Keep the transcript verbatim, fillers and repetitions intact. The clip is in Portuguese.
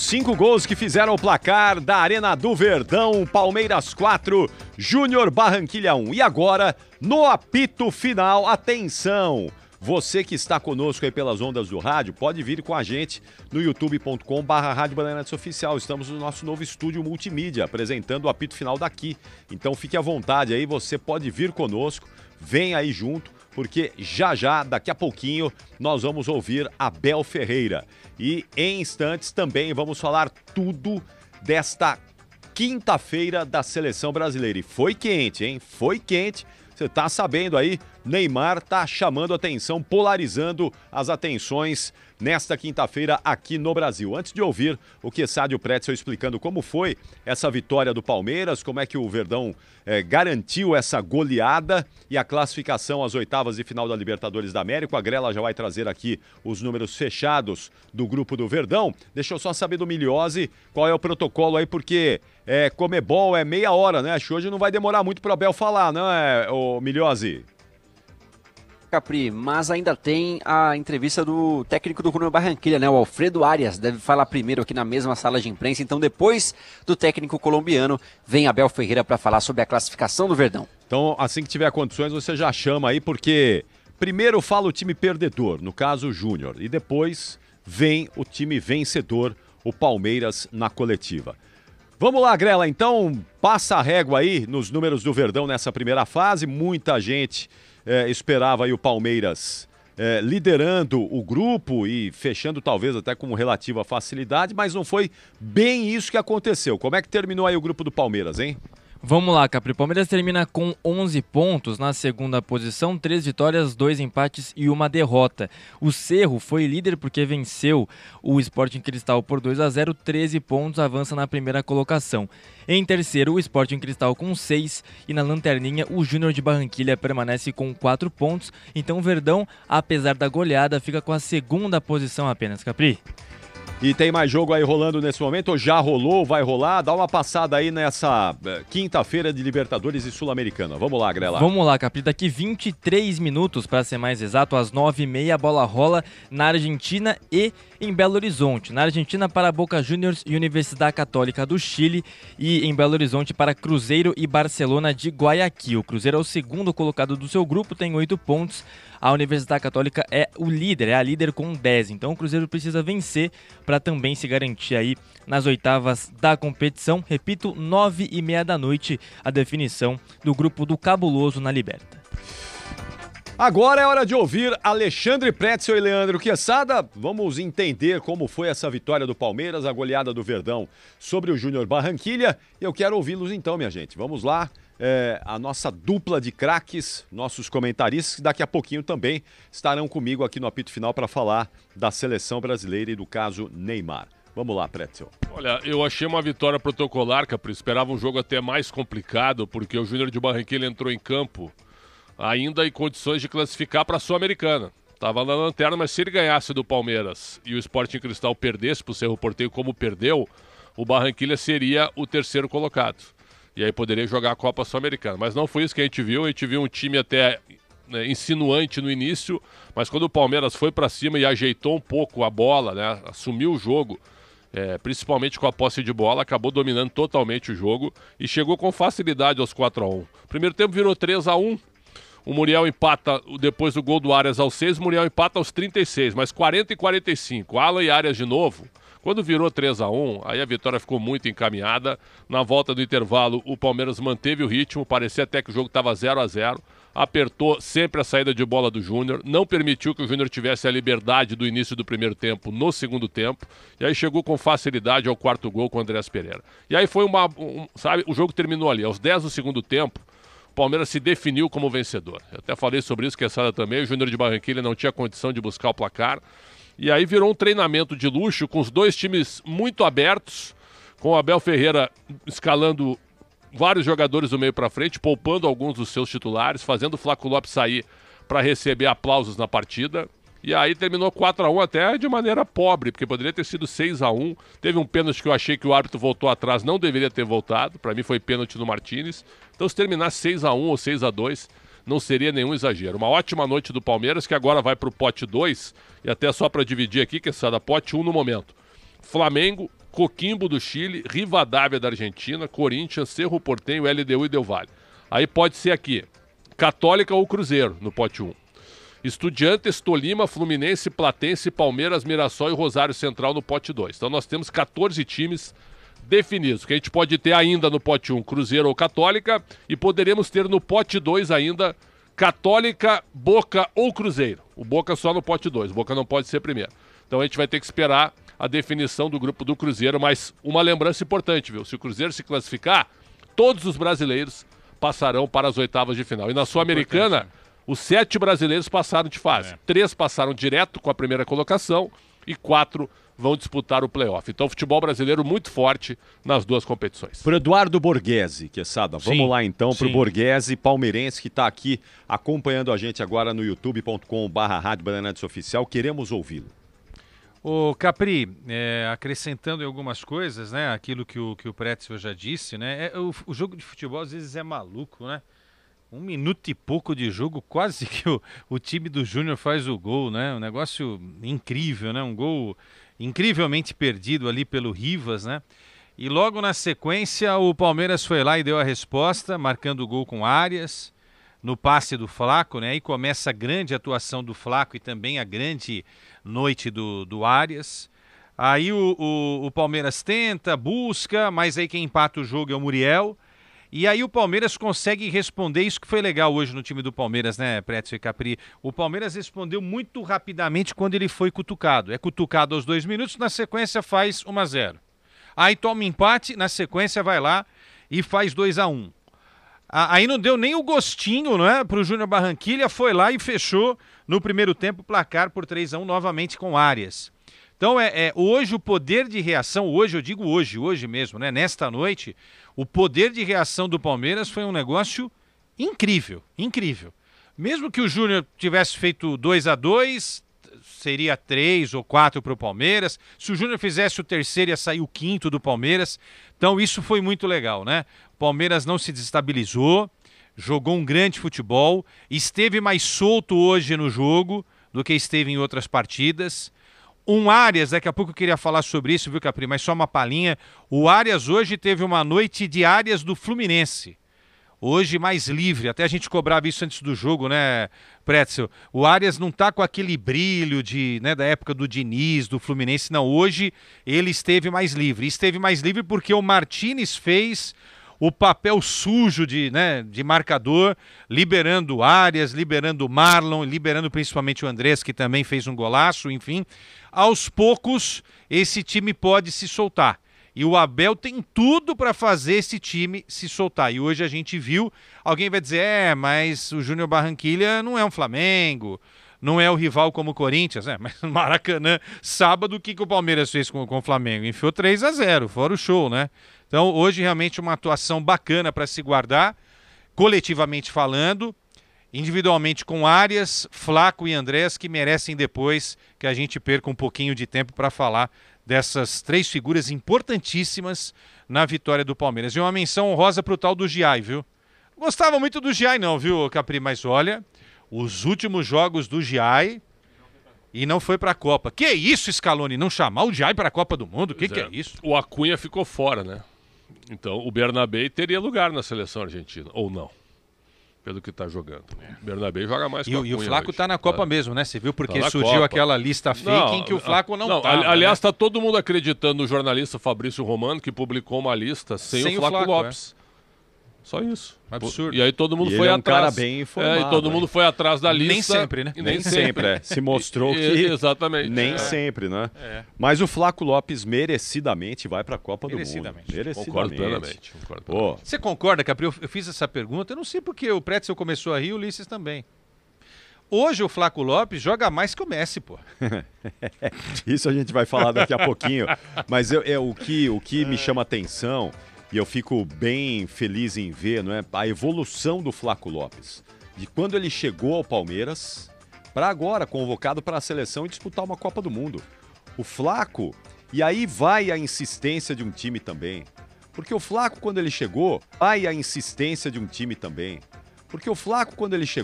cinco gols que fizeram o placar da Arena do Verdão, Palmeiras quatro, Júnior Barranquilla um. E agora, no apito final, atenção! Você que está conosco aí pelas ondas do rádio, pode vir com a gente no youtube ponto com barra Rádio Bandeirantes Oficial. Estamos no nosso novo estúdio multimídia, apresentando o apito final daqui. Então fique à vontade aí, você pode vir conosco, vem aí junto, porque já já, daqui a pouquinho, nós vamos ouvir Abel Ferreira. E em instantes também vamos falar tudo desta quinta-feira da Seleção Brasileira. E foi quente, hein? Foi quente. Você tá sabendo aí, Neymar tá chamando atenção, polarizando as atenções nesta quinta-feira aqui no Brasil. Antes de ouvir o Quessádio Pretzel explicando como foi essa vitória do Palmeiras, como é que o Verdão eh, garantiu essa goleada e a classificação às oitavas de final da Libertadores da América, a Grela já vai trazer aqui os números fechados do grupo do Verdão. Deixa eu só saber do Miliose qual é o protocolo aí, porque é, Comebol é meia hora, né? Acho que hoje não vai demorar muito para o Abel falar, não é, ô Miliose? Capri, mas ainda tem a entrevista do técnico do Júnior Barranquilla, né? O Alfredo Arias deve falar primeiro aqui na mesma sala de imprensa. Então, depois do técnico colombiano, vem Abel Ferreira para falar sobre a classificação do Verdão. Então, assim que tiver condições, você já chama aí, porque primeiro fala o time perdedor, no caso o Júnior, e depois vem o time vencedor, o Palmeiras, na coletiva. Vamos lá, Grela, então passa a régua aí nos números do Verdão nessa primeira fase. Muita gente é, esperava aí o Palmeiras é, liderando o grupo e fechando talvez até com relativa facilidade, mas não foi bem isso que aconteceu. Como é que terminou aí o grupo do Palmeiras, hein? Vamos lá, Capri. O Palmeiras termina com onze pontos na segunda posição, três vitórias, dois empates e uma derrota. O Cerro foi líder porque venceu o Sporting Cristal por dois a zero, treze pontos, avança na primeira colocação. Em terceiro, o Sporting Cristal com seis e na lanterninha o Júnior de Barranquilla permanece com quatro pontos. Então o Verdão, apesar da goleada, fica com a segunda posição apenas, Capri. E tem mais jogo aí rolando nesse momento, ou já rolou, vai rolar? Dá uma passada aí nessa uh, quinta-feira de Libertadores e Sul-Americana. Vamos lá, Grela. Vamos lá, Capri. Daqui vinte e três minutos, para ser mais exato, às nove e meia, a bola rola na Argentina e em Belo Horizonte. Na Argentina para Boca Juniors e Universidade Católica do Chile, e em Belo Horizonte para Cruzeiro e Barcelona de Guayaquil. O Cruzeiro é o segundo colocado do seu grupo, tem oito pontos. A Universidade Católica é o líder, é a líder com dez. Então o Cruzeiro precisa vencer para também se garantir aí nas oitavas da competição. Repito, nove e meia da noite, a definição do grupo do Cabuloso na Liberta. Agora é hora de ouvir Alexandre Pretzel e Leandro Quesada. Vamos entender como foi essa vitória do Palmeiras, a goleada do Verdão sobre o Júnior Barranquilla. Eu quero ouvi-los então, minha gente. Vamos lá. É, a nossa dupla de craques, nossos comentaristas, que daqui a pouquinho também estarão comigo aqui no apito final para falar da seleção brasileira e do caso Neymar. Vamos lá, Pretzel. Olha, eu achei uma vitória protocolar, Capri. Esperava um jogo até mais complicado, porque o Júnior de Barranquilla entrou em campo ainda em condições de classificar para a Sul-Americana. Estava na lanterna, mas se ele ganhasse do Palmeiras e o Sporting Cristal perdesse para o Cerro Porteño como perdeu, o Barranquilla seria o terceiro colocado. E aí poderia jogar a Copa Sul-Americana. Mas não foi isso que a gente viu. A gente viu um time até né, insinuante no início, mas quando o Palmeiras foi para cima e ajeitou um pouco a bola, né, assumiu o jogo, é, principalmente com a posse de bola, acabou dominando totalmente o jogo e chegou com facilidade aos quatro a um. Primeiro tempo virou três a um. O Muriel empata depois do gol do Arias aos seis, o Muriel empata aos trinta e seis, mas quarenta e quarenta e cinco. Alan e Arias de novo. Quando virou três a um, aí a vitória ficou muito encaminhada. Na volta do intervalo, o Palmeiras manteve o ritmo, parecia até que o jogo estava zero a zero. Apertou sempre a saída de bola do Júnior, não permitiu que o Júnior tivesse a liberdade do início do primeiro tempo no segundo tempo, e aí chegou com facilidade ao quarto gol com o Andrés Pereira. E aí foi uma, um, sabe, o jogo terminou ali, aos dez do segundo tempo, o Palmeiras se definiu como vencedor. Eu até falei sobre isso, Quesada também, o Júnior de Barranquilla não tinha condição de buscar o placar. E aí virou um treinamento de luxo com os dois times muito abertos, com o Abel Ferreira escalando vários jogadores do meio para frente, poupando alguns dos seus titulares, fazendo o Flaco Lopes sair para receber aplausos na partida. E aí terminou quatro a um até de maneira pobre, porque poderia ter sido seis a um. Teve um pênalti que eu achei que o árbitro voltou atrás, não deveria ter voltado. Para mim foi pênalti no Martínez. Então se terminar seis a um ou seis a dois, não seria nenhum exagero. Uma ótima noite do Palmeiras, que agora vai para o pote dois, e até só para dividir aqui, que é da pote um no momento. Flamengo, Coquimbo do Chile, Rivadavia da Argentina, Corinthians, Cerro Porteño, L D U e Del Valle. Aí pode ser aqui, Católica ou Cruzeiro no pote um. Estudiantes, Tolima, Fluminense, Platense, Palmeiras, Mirassol e Rosário Central no pote dois. Então nós temos quatorze times definidos, que a gente pode ter ainda no pote um, Cruzeiro ou Católica, e poderemos ter no pote dois ainda Católica, Boca ou Cruzeiro. O Boca só no pote dois, o Boca não pode ser primeiro. Então a gente vai ter que esperar a definição do grupo do Cruzeiro, mas uma lembrança importante, viu? Se o Cruzeiro se classificar, todos os brasileiros passarão para as oitavas de final. E na Sul-Americana, os sete brasileiros passaram de fase. É. Três passaram direto com a primeira colocação e quatro vão disputar o playoff. Então, futebol brasileiro muito forte nas duas competições. Para o Eduardo Borghese, Quesada, vamos Sim, lá então para o sim. Borghese, palmeirense, que está aqui acompanhando a gente agora no youtube ponto com barra Rádio Bandeirantes Oficial. Queremos ouvi-lo. Ô Capri, é, acrescentando em algumas coisas, né, aquilo que o, que o Pretzel já disse, né, é, o, o jogo de futebol às vezes é maluco, né? Um minuto e pouco de jogo, quase que o, o time do Júnior faz o gol, né? Um negócio incrível, né? Um gol incrivelmente perdido ali pelo Rivas, né? E logo na sequência o Palmeiras foi lá e deu a resposta, marcando o gol com Arias, no passe do Flaco, né? Aí começa a grande atuação do Flaco e também a grande noite do, do Arias. Aí o, o, o Palmeiras tenta, busca, mas aí quem empata o jogo é o Muriel. E aí o Palmeiras consegue responder, isso que foi legal hoje no time do Palmeiras, né, Pretzel e Capri? O Palmeiras respondeu muito rapidamente quando ele foi cutucado. É cutucado aos dois minutos, na sequência faz um a zero. Aí toma empate, na sequência vai lá e faz dois a um. Aí não deu nem o gostinho, não é, para o Júnior Barranquilla, foi lá e fechou no primeiro tempo o placar por três a um novamente com Arias. Então, é, é, hoje o poder de reação, hoje eu digo hoje, hoje mesmo, né, nesta noite, o poder de reação do Palmeiras foi um negócio incrível, incrível. Mesmo que o Júnior tivesse feito dois a dois, seria três ou quatro para o Palmeiras. Se o Júnior fizesse o terceiro, ia sair o quinto do Palmeiras. Então, isso foi muito legal, né? O Palmeiras não se desestabilizou, jogou um grande futebol, esteve mais solto hoje no jogo do que esteve em outras partidas. Um Arias, daqui a pouco eu queria falar sobre isso, viu, Capri? Mas só uma palhinha. O Arias hoje teve uma noite de Arias do Fluminense. Hoje mais livre, até a gente cobrava isso antes do jogo, né, Pretzel? O Arias não tá com aquele brilho de, né, da época do Diniz, do Fluminense, não. Hoje ele esteve mais livre. Esteve mais livre porque o Martínez fez o papel sujo de, né, de marcador, liberando o Arias, liberando o Marlon, liberando principalmente o Andrés, que também fez um golaço, enfim. Aos poucos, esse time pode se soltar. E o Abel tem tudo para fazer esse time se soltar. E hoje a gente viu, alguém vai dizer, é, mas o Júnior Barranquilla não é um Flamengo, não é o rival como o Corinthians, é, mas no Maracanã, sábado, o que, que o Palmeiras fez com, com o Flamengo? Enfiou três a zero, fora o show, né? Então, hoje realmente uma atuação bacana para se guardar, coletivamente falando, individualmente com Arias, Flaco e Andrés, que merecem depois que a gente perca um pouquinho de tempo para falar dessas três figuras importantíssimas na vitória do Palmeiras. E uma menção honrosa para o tal do Giai, viu? Gostava muito do Giai não, viu, Capri? Mas olha, os últimos jogos do Giai e não foi para a Copa. Que isso, Scaloni? Não chamar o Giai para a Copa do Mundo? O que, que é isso? O Acunha ficou fora, né? Então o Bernabé teria lugar na seleção argentina, ou não? Pelo que está jogando. O Bernabé joga mais e, que o Acunha. E o Flaco está na Copa tá. mesmo, né? Você viu porque tá surgiu Copa. aquela lista fake não, em que o Flaco não está. Aliás, está né? todo mundo acreditando no jornalista Fabrício Romano, que publicou uma lista sem, sem o Flaco, o Flaco Lopes. É. Só isso. Absurdo. E aí todo mundo e foi ele é um atrás. cara bem informado, é, e todo hein? mundo foi atrás da lista. Nem sempre, né? Nem, nem sempre, é. Se mostrou que... Exatamente. Nem é. sempre, né? É. Mas o Flaco Lopes merecidamente vai para a Copa do Mundo. Merecidamente. Merecidamente. Concordo plenamente. Concordo plenamente. Oh. Você concorda, Capri? Eu, eu fiz essa pergunta, eu não sei porque o Pretzel começou a rir e o Ulisses também. Hoje o Flaco Lopes joga mais que o Messi, pô. Isso a gente vai falar daqui a pouquinho. Mas eu, eu, o que, o que me chama atenção... E eu fico bem feliz em ver, não é, a evolução do Flaco Lopes. De quando ele chegou ao Palmeiras, para agora, convocado para a seleção e disputar uma Copa do Mundo. O Flaco, e aí vai a insistência de um time também. Porque o Flaco, quando ele chegou, vai a insistência de um time também. Porque o Flaco, quando ele chegou,